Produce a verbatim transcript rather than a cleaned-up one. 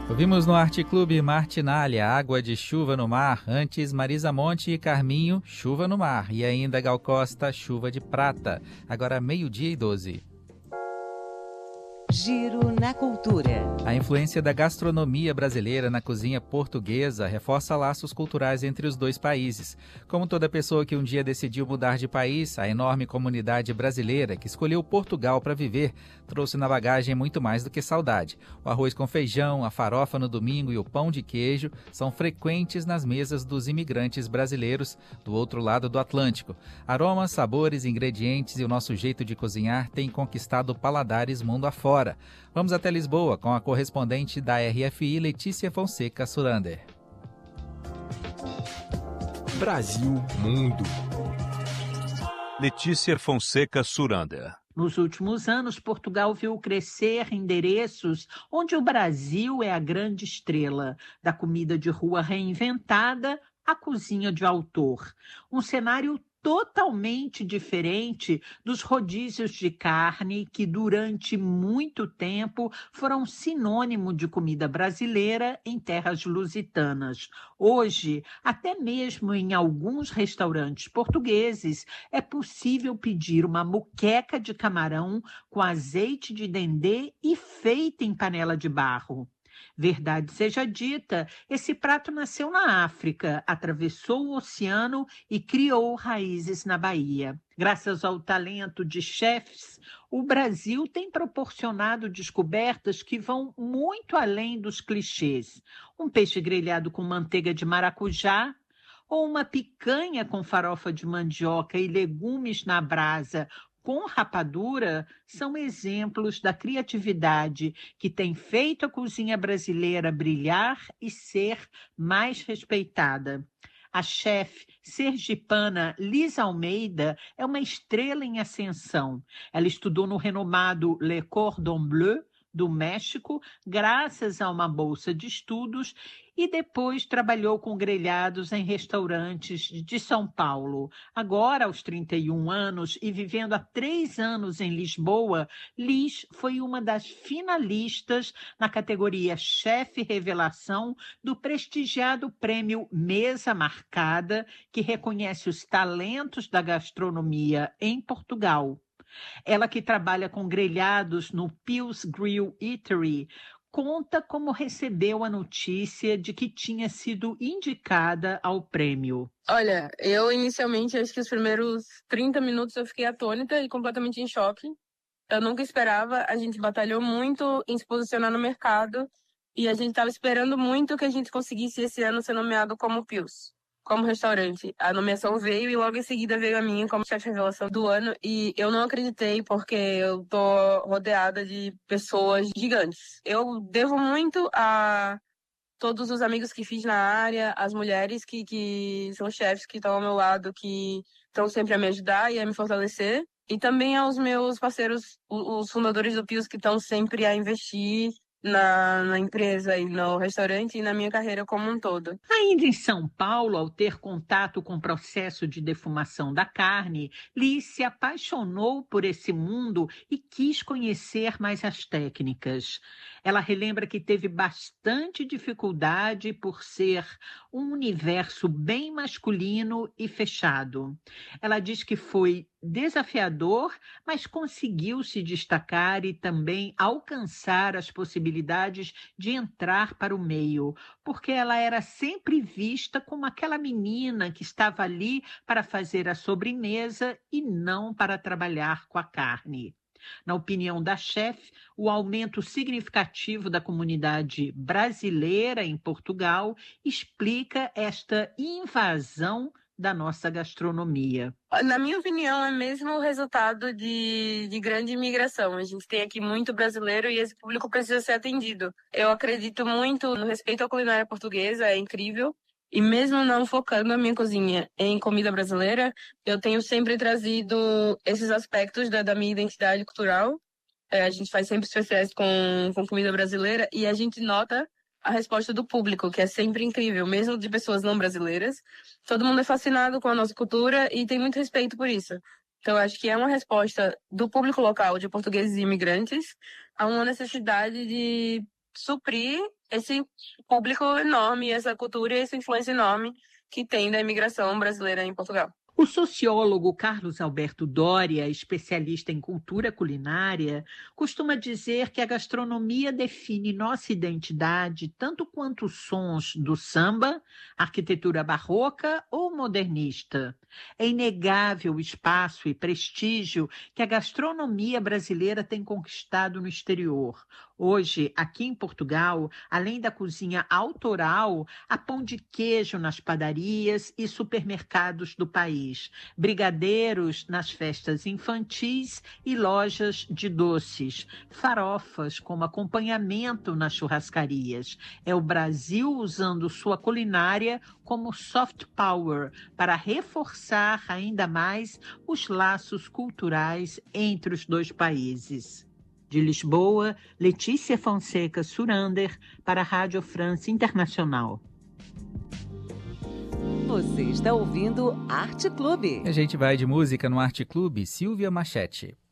Ouvimos no Arte Clube Martinália, Água de Chuva no Mar. Antes, Marisa Monte e Carminho, Chuva no Mar. E ainda Gal Costa, Chuva de Prata. Agora meio-dia e doze. Giro na Cultura. A influência da gastronomia brasileira na cozinha portuguesa reforça laços culturais entre os dois países. Como toda pessoa que um dia decidiu mudar de país, a enorme comunidade brasileira que escolheu Portugal para viver trouxe na bagagem muito mais do que saudade. O arroz com feijão, a farofa no domingo e o pão de queijo são frequentes nas mesas dos imigrantes brasileiros do outro lado do Atlântico. Aromas, sabores, ingredientes e o nosso jeito de cozinhar têm conquistado paladares mundo afora. Vamos até Lisboa com a correspondente da R F I, Letícia Fonseca Surander. Brasil Mundo. Letícia Fonseca Surander. Nos últimos anos, Portugal viu crescer endereços onde o Brasil é a grande estrela, da comida de rua reinventada à cozinha de autor. Um cenário totalmente diferente dos rodízios de carne que durante muito tempo foram sinônimo de comida brasileira em terras lusitanas. Hoje, até mesmo em alguns restaurantes portugueses, é possível pedir uma moqueca de camarão com azeite de dendê e feita em panela de barro. Verdade seja dita, esse prato nasceu na África, atravessou o oceano e criou raízes na Bahia. Graças ao talento de chefes, o Brasil tem proporcionado descobertas que vão muito além dos clichês. Um peixe grelhado com manteiga de maracujá, ou uma picanha com farofa de mandioca e legumes na brasa, com rapadura, são exemplos da criatividade que tem feito a cozinha brasileira brilhar e ser mais respeitada. A chefe sergipana Liz Almeida é uma estrela em ascensão. Ela estudou no renomado Le Cordon Bleu do México, graças a uma bolsa de estudos, e depois trabalhou com grelhados em restaurantes de São Paulo. Agora, aos trinta e um anos e vivendo há três anos em Lisboa, Liz foi uma das finalistas na categoria Chefe Revelação do prestigiado prêmio Mesa Marcada, que reconhece os talentos da gastronomia em Portugal. Ela, que trabalha com grelhados no Pils Grill Eatery, conta como recebeu a notícia de que tinha sido indicada ao prêmio. Olha, eu inicialmente, acho que os primeiros trinta minutos eu fiquei atônita e completamente em choque. Eu nunca esperava, a gente batalhou muito em se posicionar no mercado e a gente estava esperando muito que a gente conseguisse esse ano ser nomeado como Pils, como restaurante. A nomeação veio e logo em seguida veio a minha como chefe revelação do ano e eu não acreditei porque eu tô rodeada de pessoas gigantes. Eu devo muito a todos os amigos que fiz na área, as mulheres que, que são chefes que estão ao meu lado, que estão sempre a me ajudar e a me fortalecer. E também aos meus parceiros, os fundadores do Pils, que estão sempre a investir Na, na empresa e no restaurante e na minha carreira como um todo. Ainda em São Paulo, ao ter contato com o processo de defumação da carne, Liz se apaixonou por esse mundo e quis conhecer mais as técnicas. Ela relembra que teve bastante dificuldade por ser um universo bem masculino e fechado. Ela diz que foi desafiador, mas conseguiu se destacar e também alcançar as possibilidades de entrar para o meio, porque ela era sempre vista como aquela menina que estava ali para fazer a sobremesa e não para trabalhar com a carne. Na opinião da chefe, o aumento significativo da comunidade brasileira em Portugal explica esta invasão da nossa gastronomia. Na minha opinião, é mesmo o resultado de, de grande imigração. A gente tem aqui muito brasileiro e esse público precisa ser atendido. Eu acredito muito no respeito à culinária portuguesa, é incrível. E mesmo não focando a minha cozinha em comida brasileira, eu tenho sempre trazido esses aspectos da, da minha identidade cultural. É, a gente faz sempre especiais com, com comida brasileira e a gente nota a resposta do público, que é sempre incrível, mesmo de pessoas não brasileiras. Todo mundo é fascinado com a nossa cultura e tem muito respeito por isso. Então, acho que é uma resposta do público local, de portugueses e imigrantes, a uma necessidade de suprir esse público enorme, essa cultura e essa influência enorme que tem da imigração brasileira em Portugal. O sociólogo Carlos Alberto Doria, especialista em cultura culinária, costuma dizer que a gastronomia define nossa identidade tanto quanto os sons do samba, arquitetura barroca ou modernista. É inegável o espaço e prestígio que a gastronomia brasileira tem conquistado no exterior. Hoje, aqui em Portugal, além da cozinha autoral, há pão de queijo nas padarias e supermercados do país, brigadeiros nas festas infantis e lojas de doces, farofas como acompanhamento nas churrascarias. É o Brasil usando sua culinária como soft power para reforçar ainda mais os laços culturais entre os dois países. De Lisboa, Letícia Fonseca Surander, para a Rádio France Internacional. Você está ouvindo Arte Clube. A gente vai de música no Arte Clube, Silvia Machete.